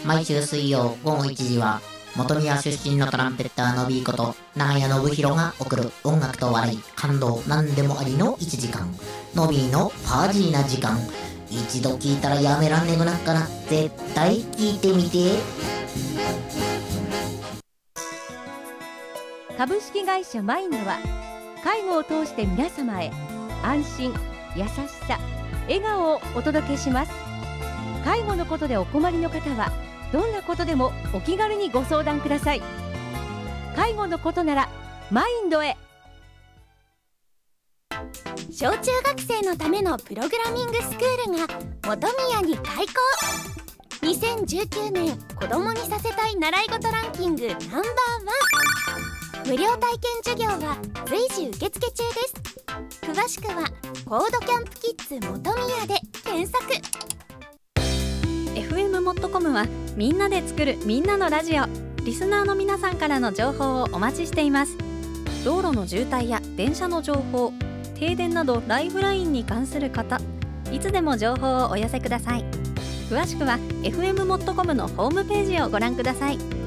毎週水曜午後1時は本宮出身のトランペッターのビーこと長屋信弘が送る音楽と笑い感動何でもありの1時間、のびーのパージーな時間。一度聞いたらやめらんねくなっから絶対聞いてみて。 株式会社マインドは介護を通して皆様へ安心、優しさ、笑顔をお届けします。介護のことでお困りの方はどんなことでもお気軽にご相談ください。介護のことならマインドへ。 小中学生のためのプログラミングスクールが本宮に開校。2019年子供にさせたい習い事ランキングＮｏ.1。無料体験授業は随時受付中です。詳しくはコードキャンプキッズ本宮で検索。 FM モットコムはみんなで作るみんなのラジオ。リスナーの皆さんからの情報をお待ちしています。道路の渋滞や電車の情報、停電などライフラインに関する方、いつでも情報をお寄せください。詳しくは FM モットコムのホームページをご覧ください。